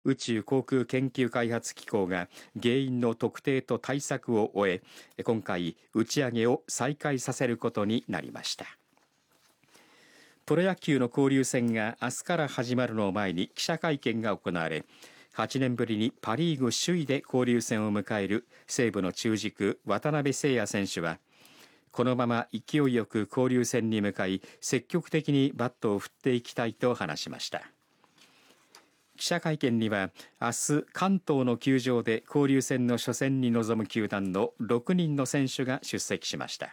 宇宙航空研究開発機構が原因の特定と対策を終え、今回打ち上げを再開させることになりました。プロ野球の交流戦が明日から始まるのを前に記者会見が行われ、8年ぶりにパ・リーグ首位で交流戦を迎える西武の中軸渡辺誠也選手は、このまま勢いよく交流戦に向かい積極的にバットを振っていきたいと話しました。記者会見には明日関東の球場で交流戦の初戦に臨む球団の6人の選手が出席しました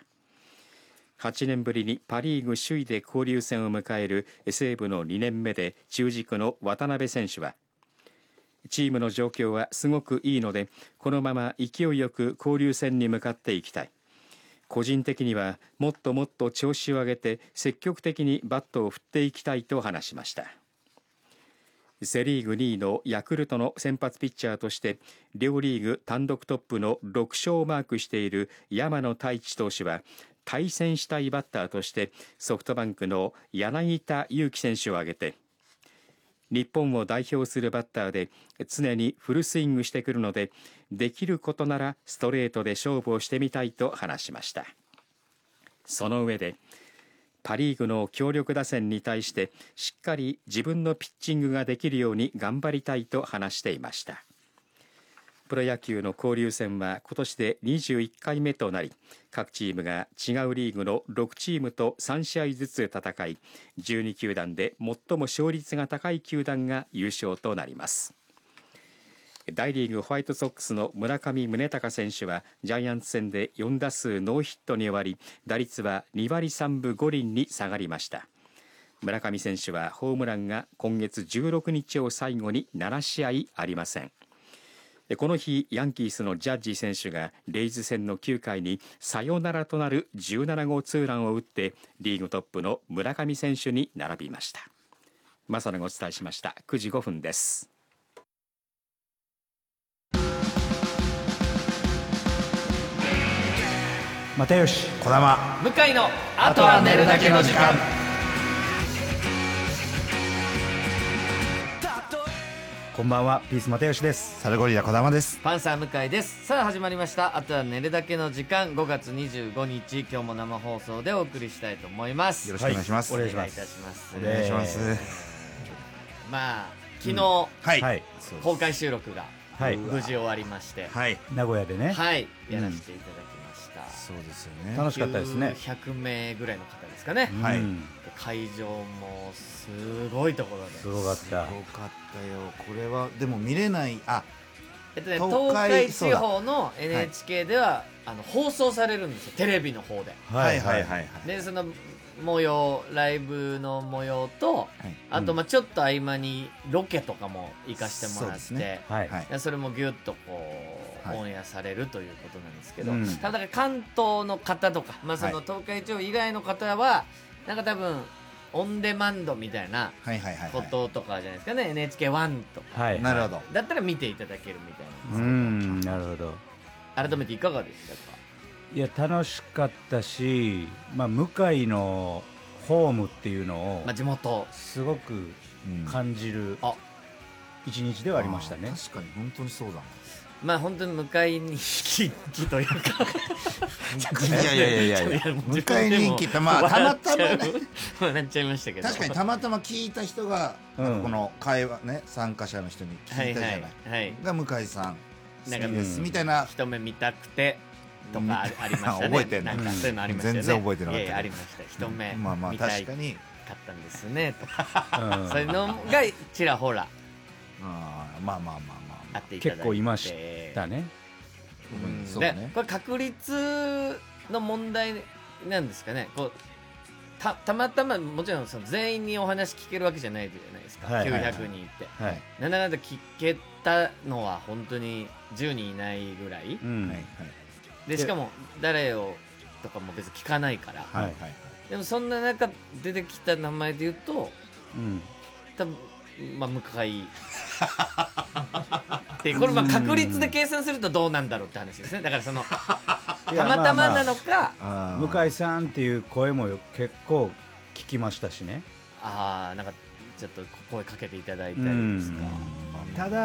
。8年ぶりにパ・リーグ首位で交流戦を迎える西武の2年目で中軸の渡辺選手は、チームの状況はすごくいいのでこのまま勢いよく交流戦に向かっていきたい。個人的にはもっともっと調子を上げて積極的にバットを振っていきたいと話しました。セリーグ2位のヤクルトの先発ピッチャーとして両リーグ単独トップの6勝をマークしている山野太一投手は、対戦したいバッターとしてソフトバンクの柳田悠岐選手を挙げて、日本を代表するバッターで常にフルスイングしてくるので、できることならストレートで勝負をしてみたいと話しました。その上で、パ・リーグの強力打線に対してしっかり自分のピッチングができるように頑張りたいと話していました。プロ野球の交流戦は今年で21回目となり、各チームが違うリーグの6チームと3試合ずつ戦い、12球団で最も勝率が高い球団が優勝となります。大リーグホワイトソックスの村上宗隆選手はジャイアンツ戦で4打数ノーヒットに終わり、打率は2割3分5厘に下がりました。村上選手はホームランが今月16日を最後に7試合ありません。この日ヤンキースのジャッジ選手がレイズ戦の9回にサヨナラとなる17号ツーランを打ってリーグトップの村上選手に並びました。正野がお伝えしました。9時5分です。 又吉、児玉、 向井のあとは寝るだけの時間。 こんばんは、ピース又吉です。 サルゴリラ児玉です。 パンサー向井です。さあ始まりました、あとは寝るだけの時間。5月25日今日も生放送でお送りしたいと思います。 よろしくお願いします。 はい、 お願いいたします。 お願いします。 まあ昨日、 はい、 公開収録がはい、 無事終わりまして、 はい、 名古屋でね、 はい、やらせていただきました。 そうですよね。 楽しかったですね。 100名ぐらいの方ですかね。 はい、 会場もすごいところで、 すごかった。 すごかったよ。これはでも見れない。 東海地方の NHK では、放送されるんですよ、テレビの方で。 はいはいはいはい。 でその模様、ライブの模様と、あとちょっと合間にロケとかも行かしてもらって、 ね、 それもギュッとこう、オンエアされるということなんですけど、 うん、 ただ関東の方とか、その東海地方以外の方はなんか多分オンデマンドみたいなこととかじゃないですかね、NHK1 とか、 はい、 なるほど。 だったら見ていただけるみたいなんですけど、なるほど。 改めていかがでしたか？ いや、楽しかったし、向井のホームっていうのを、 地元すごく感じる一日ではありましたね。 確かに本当にそうだ。 本当に向井人気というかいや向井人気ってたまたまねなっちゃいましたけど、 確かにたまたま聞いた人が、この会話ね、参加者の人に聞いたじゃない、が向井さん好きですみたいな、 一目見たくてとかありましたね。 覚えてんの？ なんかそういうのありましたよね。 全然覚えてなかったけど。 ありました。一目見確かにかったんですねとか、そういうのがちらほらあっていただいて、 結構いましたね。 でこれ確率の問題なんですかね。こうたまたまもちろんその全員にお話聞けるわけじゃないじゃないですか。900人いて、なんだかんだ聞けたのは本当に10人いないぐらい、でしかも誰をとかも別に聞かないから、でもそんな中出てきた名前で言うと、多分向井で、これ確率で計算するとどうなんだろうって話ですね。だからそのたまたまなのか、 向井さんっていう声も結構聞きましたしね。 なんかちょっと声かけていただいたりですか。 ただ